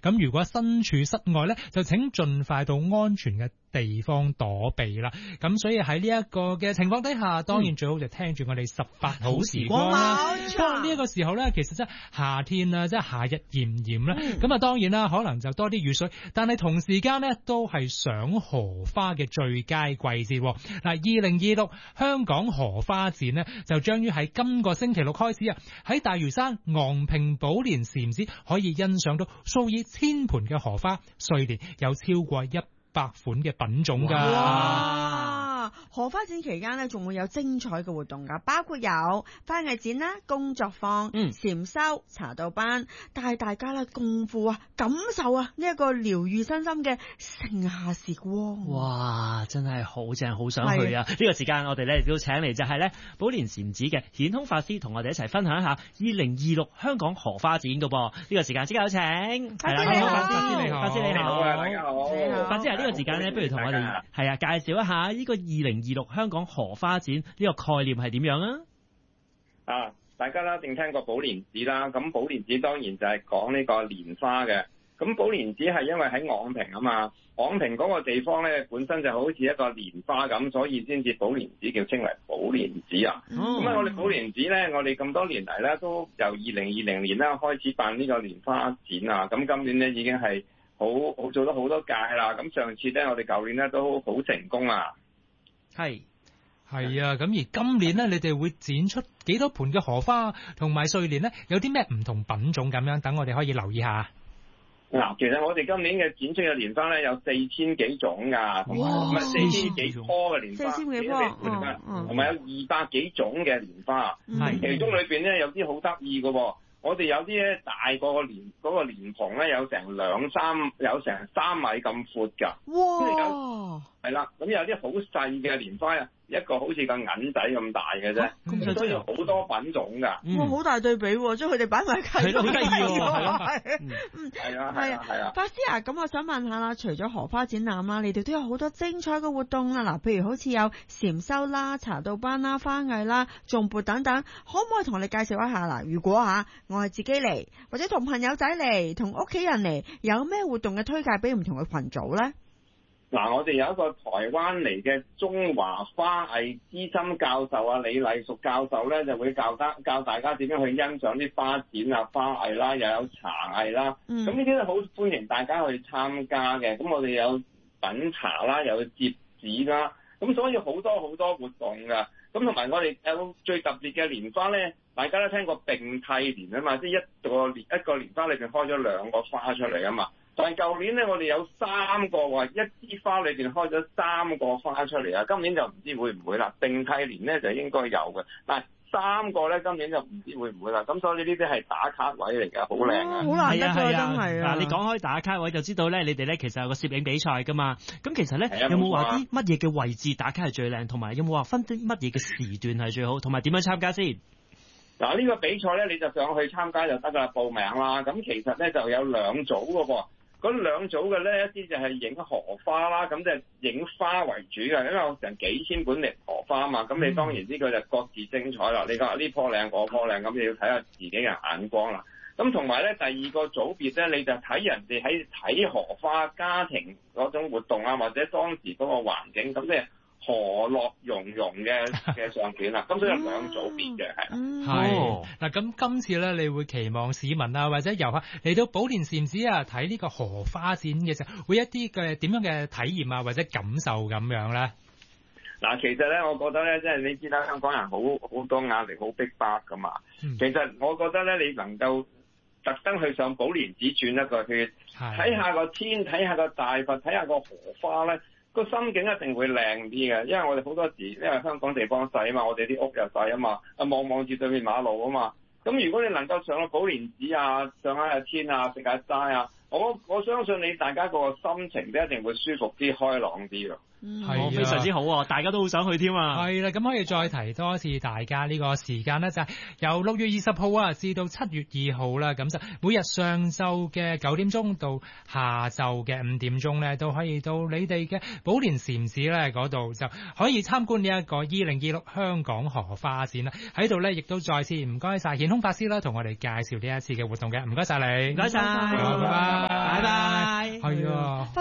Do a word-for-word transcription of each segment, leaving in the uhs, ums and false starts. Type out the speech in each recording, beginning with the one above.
咁如果身處室外咧，就請盡快到安全嘅地方躲避啦。咁所以喺呢一個嘅情況底下，當然最好就聽住我哋十八好時光啦。不過呢一個時候咧，其實即係夏天啊，即係夏日炎炎啦。咁啊、嗯，當然啦，可能就多啲雨水，但係同時間咧都係賞荷花嘅最佳季節。嗱，二零二六香港荷花展呢，就將於喺今個星期六開始啊，喺大嶼山昂坪寶蓮禪寺可以欣賞到數以千盆嘅荷花，歲年有超過一百款嘅品種噶。 哇！荷花展期間咧，仲會有精彩嘅活動噶，包括有花藝展啦、工作坊、嗯、禪修、茶道班，帶大家咧共赴啊，感受啊呢一個療愈身心嘅盛夏時光。 哇！真係好正，好想去啊！呢個時間我哋咧亦都請嚟就係咧寶蓮禪寺嘅顯空法師，同我哋一齊分享一下二零二六香港荷花展噶噃。呢個時間即刻有請， 法師你好， 法師你好，法師你好， 大家好， 法師啊，呢個時間咧，不如同我哋係啊介紹一下呢個二零二六香港荷花展呢個概念係點樣啊？ 啊，大家啦，一定聽過寶蓮寺啦。咁寶蓮寺當然就係講呢個蓮花嘅。咁寶蓮寺係因為喺昂坪啊嘛，昂坪嗰個地方咧本身就好似一個蓮花咁，所以先至寶蓮寺叫稱為寶蓮寺啊。咁啊、嗯，我哋寶蓮寺咧，我哋咁多年嚟咧，都由二零二零年啦開始辦呢個蓮花展啊。咁今年咧已經係好好做咗好多屆啦。咁上次咧，我哋舊年咧都好成功啊。 係係啊，咁而今年咧，你哋會展出幾多盆嘅荷花，同埋歲年咧有啲咩唔同品種咁樣，等我哋可以留意下。 嗱，其實我哋今年嘅展出嘅蓮花咧有四千幾種噶，唔係四千幾棵嘅蓮花， 四千幾棵， 同埋有二百幾種嘅蓮花， 嗯、 其中裏邊咧有啲好得意嘅。我哋有啲咧大過個蓮嗰個蓮蓬咧有成兩三有成三米咁闊噶， 哇！ 係啦，咁有啲好細嘅蓮花啊，一個好似個銀仔咁大嘅啫，咁所以好多品種噶。 哇，好大對比喎，將佢哋擺埋一齊， 好得意喎， 係啊，係啊，係啊。 法師啊，咁我想問下啦，除咗荷花展覽啦，你哋都有好多精彩嘅活動啦，嗱，譬如好似有禪修啦、茶道班啦、花藝啦、頌缽等等，可唔可以同你介紹一下啦？如果吓我係自己嚟，或者同朋友仔嚟，同屋企人嚟，有咩活動嘅推介俾唔同嘅群組咧？ 嗱，我哋有一個台灣嚟嘅中華花藝資深教授啊，李麗淑教授咧，就會教得教大家點樣去欣賞啲花展啊、花藝啦，又有茶藝啦。咁呢啲都好歡迎大家去參加嘅。咁我哋有品茶啦，又有折紙啦，咁所以好多好多活動噶。咁同埋我哋有最特別嘅蓮花咧，大家都聽過並蒂蓮啊嘛，即係一個蓮一個蓮花裏邊開咗兩個花出嚟啊嘛。但係舊年咧，我哋有三個話一枝花裏邊開咗三個花出嚟啊！今年就唔知會唔會啦。並蒂蓮咧就應該有嘅，但係三個咧今年就唔知會唔會啦。咁所以呢啲係打卡位嚟㗎，好靚啊！ 好難得啊，真係啊！ 嗱，你講開打卡位就知道咧，你哋咧其實有個攝影比賽噶嘛。咁其實咧有冇話啲乜嘢嘅位置打卡係最靚，同埋有冇話分啲乜嘢嘅時段係最好，同埋點樣參加先？ 嗱，呢個比賽咧你就上去參加就得㗎啦，報名啦。咁其實咧就有兩組㗎喎。嗰兩組嘅咧，一啲就係影荷花啦，咁就係影花為主嘅，因為有成幾千本蓮荷花啊嘛，咁你當然呢個就各自精彩啦。你講呢棵靚，嗰棵靚，咁你要睇下自己嘅眼光啦。咁同埋咧，第二個組別咧，你就睇人哋喺睇荷花家庭嗰種活動啊，或者當時嗰個環境，咁即係和樂融融嘅嘅相片啦，咁所以有兩組別嘅係。 係嗱，咁今次咧，你會期望市民啊或者遊客嚟到寶蓮禪寺啊睇呢個荷花展嘅時候，會一啲嘅點樣嘅體驗啊或者感受咁樣咧？ 嗱，其實咧，我覺得咧，即係你知啦，香港人好好多壓力，好逼迫噶嘛。嗯、其實我覺得咧，你能夠特登去上寶蓮寺轉一個圈，睇下個天，睇下個大佛，睇下個荷花咧。個心境一定會靚啲嘅，因為我哋好多時，因為香港地方細啊嘛，我哋啲屋又細啊嘛，啊望望住對面馬路啊嘛，咁如果你能夠上到寶蓮寺啊，上下天啊，食下齋啊，我我相信你大家個心情都一定會舒服啲、開朗啲咯。 嗯，係、啊、非常之好啊，大家都好想去添啊。 係啦，咁可以再提多一次大家呢個時間咧，就係、是、由六月二十號啊至到七月二號啦，咁就每日上晝嘅九點鐘到下晝嘅五點鐘咧，都可以到你哋嘅寶蓮禪寺咧嗰度就可以參觀呢一個二零二六香港荷花展啦。喺度咧亦都再次唔該晒顯空法師啦，同我哋介紹呢一次嘅活動嘅，唔該晒你， 唔該晒， 拜拜。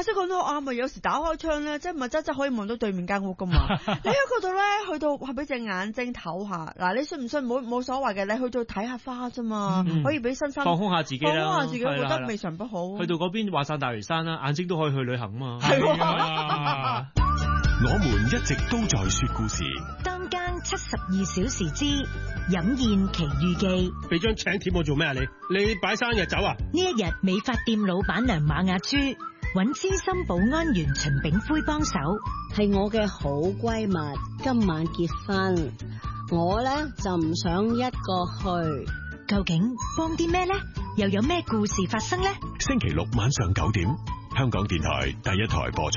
阿叔講得好啱啊！有時打開窗咧，即係物質質可以望到對面間屋噶嘛。你喺嗰度咧，去到係俾隻眼睛唞下。嗱，你信唔信冇冇所謂嘅？你去到睇下花啫嘛，嗯、可以俾身心放空下自己啦， 放空下自己，我覺得未嘗不好。 去到嗰邊華山大嶼山啦，眼睛都可以去旅行嘛。 係啊。 我們一直都在說故事。 當間七十二小時之飲宴奇遇記。 俾張請帖我做咩啊？你你擺生日酒啊？ 呢一日美髮店老闆娘馬雅珠揾資深保安員秦炳輝幫手。 係我嘅好閨蜜，今晚結婚，我呢就唔想一個去。 究竟幫啲咩呢？又有咩故事發生呢？ 星期六晚上九點，香港電台第一台播出。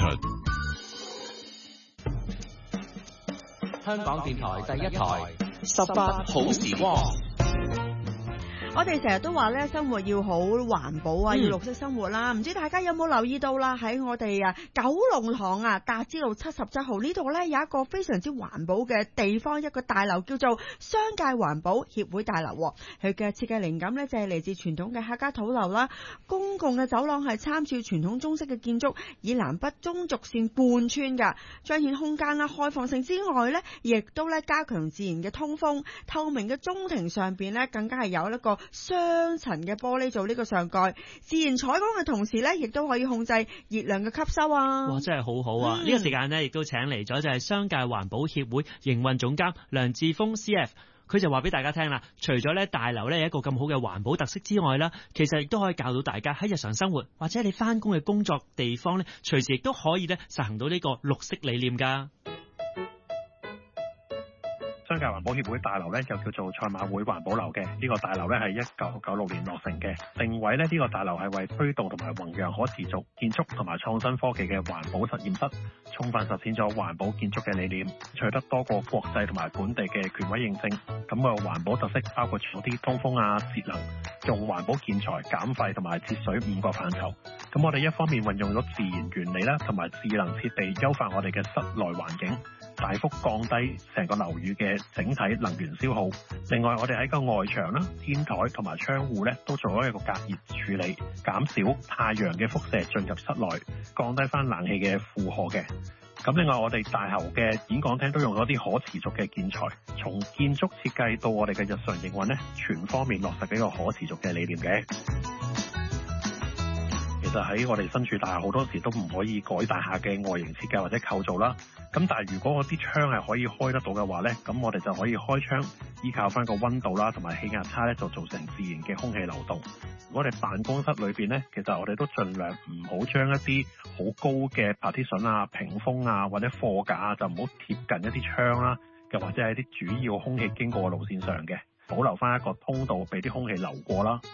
香港電台第一台十八好時光。 我哋成日都話咧，生活要好環保啊， 嗯、 要綠色生活啦。唔知大家有冇留意到啦？喺我哋啊九龍塘啊達之路七十七號呢度咧，有一個非常之環保嘅地方，一個大樓叫做商界環保協會大樓。佢嘅設計靈感咧就係嚟自傳統嘅客家土樓啦。公共嘅走廊係參照傳統中式嘅建築，以南北中軸線貫穿噶，彰顯空間啦、開放性之外咧，亦都咧加強自然嘅通風。透明嘅中庭上邊咧，更加係有一個雙層嘅玻璃做呢個上蓋，自然採光嘅同時咧，亦都可以控制熱量嘅吸收啊！ 哇，真係好好啊！呢、嗯、個時間呢，亦都請嚟咗就係商界環保協會營運總監梁志峰 C F， 佢就話俾大家聽啦，除咗咧大樓咧有一個咁好嘅環保特色之外啦，其實亦都可以教到大家喺日常生活或者你翻工嘅工作地方咧，隨時亦都可以咧實行到呢個綠色理念噶。 商界環保協會大樓咧就叫做賽馬會環保樓嘅，呢、這個大樓咧係一九九六年落成嘅。定位咧呢、這個大樓係為推動同埋弘揚可持續建築同埋創新科技嘅環保實驗室，充分實踐咗環保建築嘅理念，取得多個國際同埋本地嘅權威認證。咁個環保特色包括咗啲通風啊、節能、用環保建材、減廢同埋節水五個範疇。咁我哋一方面運用咗自然原理啦，同埋智能設備優化我哋嘅室內環境，大幅降低成個樓宇嘅整體能源消耗。另外，我哋喺個外牆啦、天台同埋窗戶咧，都做咗一個隔熱處理，減少太陽嘅輻射進入室內，降低翻冷氣嘅負荷嘅。咁另外，我哋大樓嘅演講廳都用咗啲可持續嘅建材，從建築設計到我哋嘅日常營運咧，全方面落實呢個可持續嘅理念嘅。其實喺我哋身處大廈好多時都唔可以改大廈嘅外形設計或者構造啦。咁但係如果嗰啲窗係可以開得到嘅話呢，咁我哋就可以開窗，依靠翻個溫度啦同埋氣壓差呢，就造成自然嘅空氣流動。我哋辦公室裏邊呢，其實我哋都盡量唔好將一啲好高嘅 partition 啊、屏風啊或者貨架啊，就唔好貼近一啲窗啦，又或者係啲主要空氣經過嘅路線上嘅，保留翻一個通道俾啲空氣流過啦。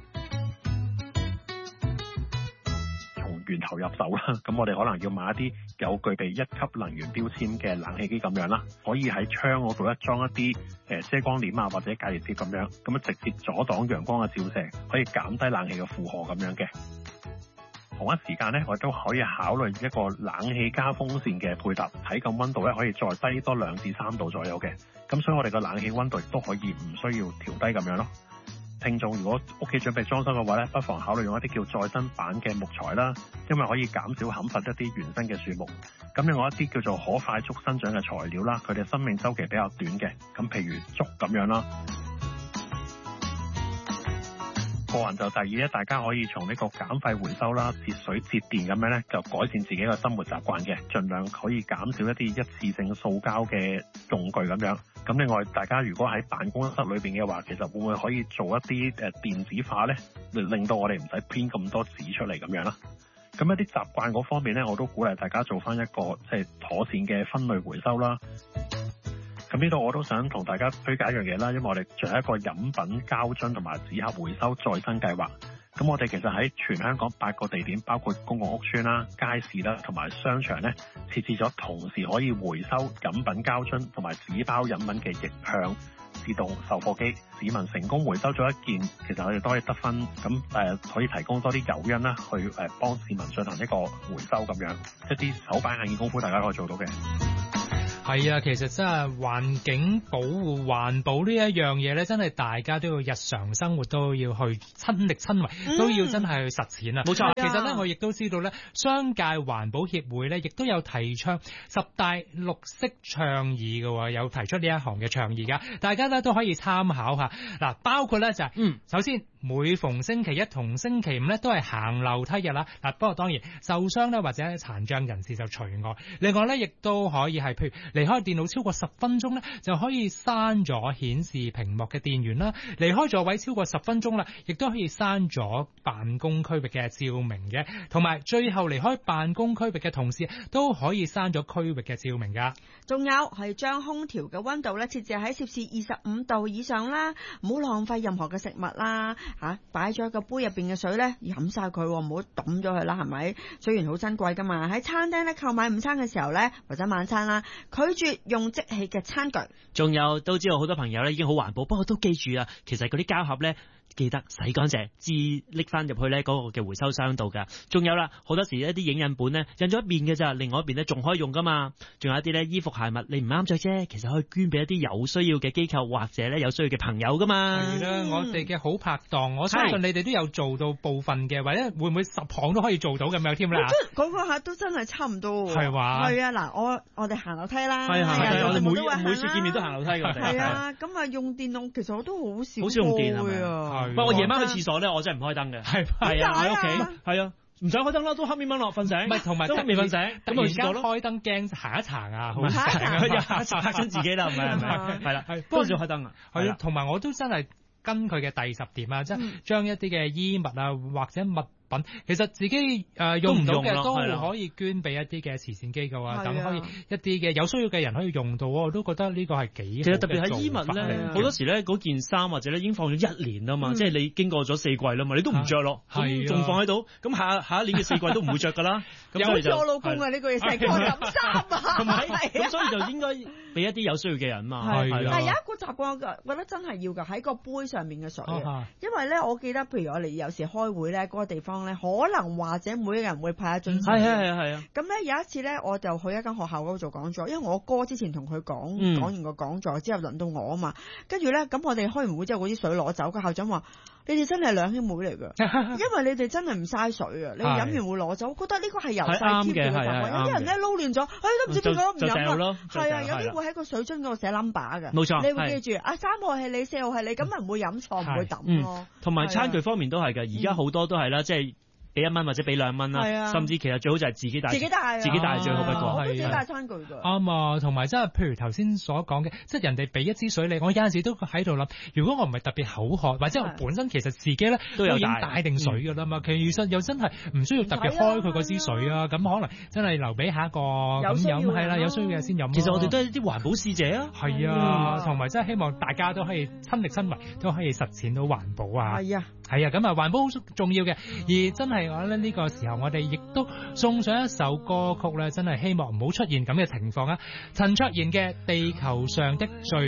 源頭入手啦，咁我哋可能要買一啲有具備一級能源標籤嘅冷氣機咁樣啦，可以喺窗嗰度咧裝一啲誒遮光簾啊或者隔熱貼咁樣，咁樣直接阻擋陽光嘅照射，可以減低冷氣嘅負荷咁樣嘅。同一時間咧，我哋都可以考慮一個冷氣加風扇嘅配搭，體感溫度咧可以再低多兩至三度左右嘅，咁所以我哋個冷氣溫度都可以唔需要調低咁樣咯。聽眾如果屋企準備裝修嘅話咧，不妨考慮用一啲叫再生版嘅木材啦，因為可以減少砍伐一啲原生嘅樹木。咁另外一啲叫做可快速生長嘅材料啦，佢哋生命週期比較短嘅，咁譬如竹咁樣啦。個人就提議咧，大家可以從呢個減廢回收啦、節水節電咁樣咧，就改善自己嘅生活習慣嘅，盡量可以減少一啲一次性塑膠嘅用具咁樣。咁另外，大家如果喺辦公室裏邊嘅話，其實會唔會可以做一啲誒電子化咧，令到我哋唔使編咁多紙出嚟咁樣啦？咁一啲習慣嗰方面咧，我都鼓勵大家做翻一個即係妥善嘅分類回收啦。咁呢度我都想同大家推介一樣嘢啦，因為我哋仲有一個飲品膠樽同埋紙盒回收再生計劃。咁我哋其實喺全香港八個地點，包括公共屋邨啦、街市啦同埋商場咧，設置咗同時可以回收飲品膠樽同埋紙包飲品嘅逆向自動售貨機。市民成功回收咗一件，其實我哋都可以得分，咁誒、呃、可以提供多啲誘因啦，去誒幫市民進行一個回收咁樣，一啲手板眼見功夫大家可以做到嘅。 係啊，其實真係環境保護、環保呢一樣嘢咧，真係大家都要日常生活都要去親力親為，嗯、都要真係去實踐啊！冇錯，其實咧我亦都知道咧，商界環保協會咧亦都有提倡十大綠色倡議嘅，有提出呢一項嘅倡議噶，大家咧都可以參考下。嗱，包括咧就係、是，嗯，首先每逢星期一同星期五咧都係行樓梯日啦。嗱，不過當然受傷咧或者殘障人士就除外。另外咧亦都可以係譬如離開電腦超過十分鐘咧，就可以刪咗顯示屏幕嘅電源啦。離開座位超過十分鐘啦，亦都可以刪咗辦公區域嘅照明嘅。同埋最後離開辦公區域嘅同事都可以刪咗區域嘅照明噶。 仲有係將空調嘅溫度咧設置喺攝氏二十五度以上啦，唔好浪費任何嘅食物啦，吓擺咗個杯入邊嘅水咧飲晒佢，唔好抌咗佢啦，係咪？雖然好珍貴噶嘛，喺餐廳咧購買午餐嘅時候咧或者晚餐啦，拒絕用即棄嘅餐具。仲有都知道好多朋友咧已經好環保，不過都記住啊，其實嗰啲膠盒咧記得洗乾淨，至拎翻入去咧嗰個嘅回收箱度噶。仲有啦，好多時一啲影印本咧印咗一邊嘅咋，另外一邊咧仲可以用噶嘛。仲有一啲咧衣服鞋襪你唔啱着啫，其實可以捐俾一啲有需要嘅機構或者咧有需要嘅朋友噶嘛。 係啦，我哋嘅好拍檔，我相信你哋都有做到部分嘅，或者會唔會十項都可以做到咁樣添啦？ 嗰個客都真係差唔多。 係話？係啊，嗱，我我哋行樓梯啦， 係係我哋每每次見面都行樓梯㗎。 係啊，咁啊用電動其實我都好少， 好少用電啊。不過我夜晚去廁所咧，我真係唔開燈嘅。係係啊，喺屋企係啊，唔想開燈啦，都黑面掹落瞓醒。唔係同埋都未瞓醒，咁去廁所咯。開燈驚行一層啊，好醒啊，嚇親自己啦，係咪？係咪？係啦，不過少開燈啊。 係啊，同埋我都真係跟佢嘅第十點啊，即係將一啲嘅衣物啊或者物品，其實自己誒、呃、用唔到嘅都可以捐俾一啲嘅慈善機構啊，等可以一啲嘅有需要嘅人可以用到，我都覺得呢個係幾其實特別係衣物咧，好多時咧嗰件衫或者咧已經放咗一年啦嘛，嗯、即係你經過咗四季啦嘛，你都唔着咯，咁仲、啊、放喺度，咁下下一年嘅四季都唔會着噶啦。 有咗我老公啊，呢個嘢成個抌衫啊， 咁所以就應該俾一啲有需要嘅人嘛。 係，但係有一個習慣，我覺得真係要㗎，喺個杯上面嘅水，啊、因為咧我記得，譬如我哋有時開會咧，嗰、那個地方。可能或者每個人會派一樽水， 係啊係啊係啊。 咁咧有一次咧，我就去一間學校嗰度做講座，因為我哥之前同佢講講完個講座之後，輪到我啊嘛。跟住咧，咁我哋開完會之後，嗰啲水攞走，個校長話：你哋真係兩兄妹嚟㗎，因為你哋真係唔嘥水啊！你飲完會攞走，我覺得呢個係由細 keep 嘅習慣。有啲人咧撈亂咗，哎都唔知邊個唔飲啊！係啊，有啲會喺個水樽嗰度寫 number 㗎。冇錯，你會記住啊，三號係你，四號係你，咁咪唔會飲錯，唔會抌咯。 同埋餐具方面都係㗎，而家好多都係啦，即係。俾一蚊或者俾兩蚊啦，甚至其實最好就係自己帶，自己帶，自己帶最好不過。 我都自己帶餐具㗎。 啱啊，同埋即係譬如頭先所講嘅，即係人哋俾一支水你，我有陣時都喺度諗，如果我唔係特別口渴，或者我本身其實自己咧都有已經帶定水㗎啦嘛，其實又真係唔需要特別開佢嗰支水啊，咁可能真係留俾下一個咁飲，係啦，有需要嘅先飲。 其實我哋都係啲環保使者啊， 係啊，同埋真係希望大家都可以親力親為，都可以實踐到環保啊。 係啊， 係啊，咁啊環保好重要嘅，而真係我覺得呢個時候我哋亦都送上一首歌曲咧，真係希望唔好出現咁嘅情況啊！陳卓賢嘅《地球上的最